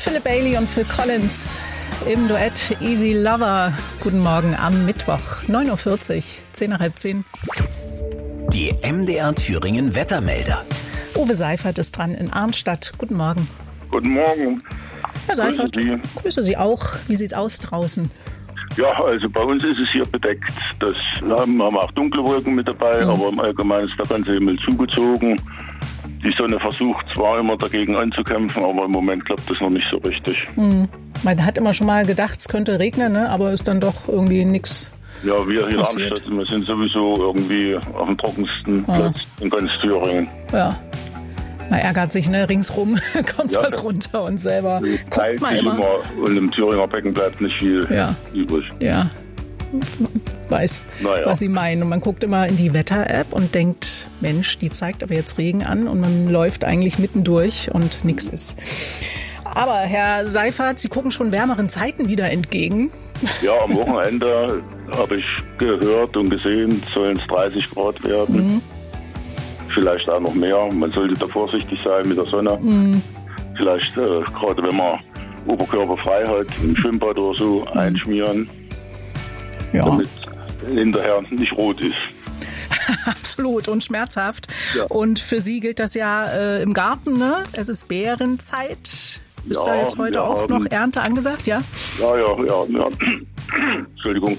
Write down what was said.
Philip Bailey und Phil Collins im Duett Easy Lover. Guten Morgen am Mittwoch, 9.40 Uhr, 10 nach halb 10. Die MDR Thüringen Wettermelder. Uwe Seifert ist dran in Arnstadt. Guten Morgen. Guten Morgen. Herr Seifert, grüße Sie auch. Wie sieht's aus draußen? Ja, also bei uns ist es hier bedeckt. Wir haben auch dunkle Wolken mit dabei, aber im Allgemeinen ist der ganze Himmel zugezogen. Die Sonne versucht zwar immer dagegen anzukämpfen, aber im Moment klappt das noch nicht so richtig. Man hat immer schon mal gedacht, es könnte regnen, ne? Aber ist dann doch irgendwie nichts. Ja, wir hier in passiert. Arnstadt, wir sind sowieso irgendwie auf dem trockensten Platz in ganz Thüringen. Ja. Man ärgert sich, ne? Ringsrum kommt was runter und selber guckt man immer. Und im Thüringer Becken bleibt nicht viel übrig. Ja, weiß, was Sie meinen. Und man guckt immer in die Wetter-App und denkt, Mensch, die zeigt aber jetzt Regen an und man läuft eigentlich mittendurch und nichts ist. Aber Herr Seifert, Sie gucken schon wärmeren Zeiten wieder entgegen. Ja, am Wochenende habe ich gehört und gesehen, sollen es 30 Grad werden. Vielleicht auch noch mehr. Man sollte da vorsichtig sein mit der Sonne. Vielleicht gerade wenn man oberkörperfrei hat, im Schwimmbad oder so einschmieren, damit hinterher nicht rot ist. Absolut und schmerzhaft. Ja. Und für Sie gilt das ja im Garten, ne? Es ist Beerenzeit. Ist da jetzt heute auch noch Ernte angesagt, ja? Ja. Entschuldigung.